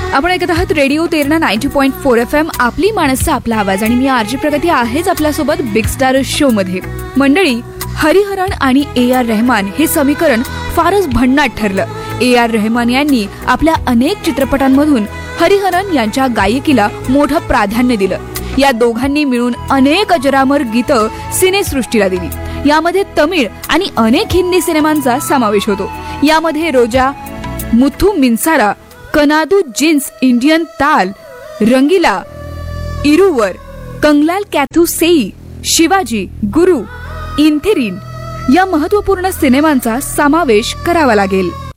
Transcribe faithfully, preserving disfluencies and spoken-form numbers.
आपण ऐकत आहात radio Terna ninety point four F M, आपली माणसं आपला आवाज. आणि मी आरजी प्रगती आहेच आपल्यासोबत बिग स्टार शो मध्ये. मंडळी, हरिहरन आणि ए आर रहमान हे समीकरण फारच भन्नाट ठरलं. ए आर रहमान यांनी आपल्या अनेक चित्रपटांमधून हरिहरन यांच्या गायकीला मोठं प्राधान्य दिलं. या दोघांनी मिळून अनेक अजरामर गीतं सिनेसृष्टीला दिली. यामध्ये तमिळ आणि अनेक हिंदी सिनेमांचा समावेश होतो. यामध्ये रोजा, मुथू मिन्सारा, कनादू जीन्स, इंडियन ताल, रंगीला, इरुवर, कंगलाल कॅथू सेई, शिवाजी, गुरु, इंथिरीन या महत्वपूर्ण सिनेमांचा समावेश करावा लागेल.